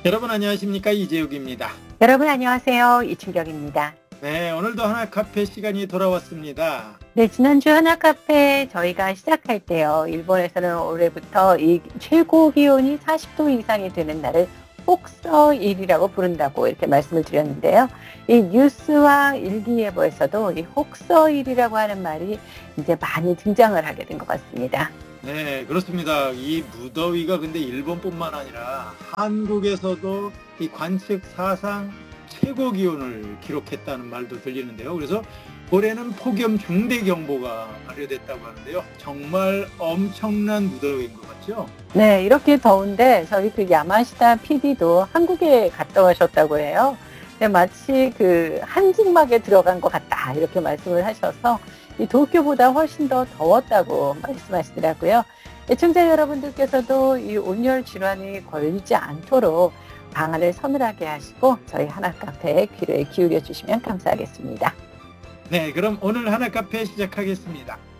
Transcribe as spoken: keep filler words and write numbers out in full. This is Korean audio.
여러분 안녕하십니까? 이재욱입니다. 여러분 안녕하세요. 이춘경입니다. 네, 오늘도 하나 카페 시간이 돌아왔습니다. 네, 지난주 하나 카페 저희가 시작할 때요. 일본에서는 올해부터 이 최고 기온이 사십 도 이상이 되는 날을 혹서일이라고 부른다고 이렇게 말씀을 드렸는데요. 이 뉴스와 일기예보에서도 이 혹서일이라고 하는 말이 이제 많이 등장을 하게 된 것 같습니다. 네, 그렇습니다. 이 무더위가 근데 일본뿐만 아니라 한국에서도 이 관측 사상 최고 기온을 기록했다는 말도 들리는데요. 그래서 올해는 폭염 중대경보가 발효됐다고 하는데요. 정말 엄청난 무더위인 것 같죠? 네, 이렇게 더운데 저희 그 야마시타 피디도 한국에 갔다 오셨다고 해요. 근데 마치 그 한증막에 들어간 것 같다 이렇게 말씀을 하셔서 이 도쿄보다 훨씬 더 더웠다고 말씀하시더라고요. 애청자 여러분들께서도 이 온열 질환이 걸리지 않도록 방안을 서늘하게 하시고 저희 하나 카페에 귀를 기울여 주시면 감사하겠습니다. 네, 그럼 오늘 하나 카페 시작하겠습니다.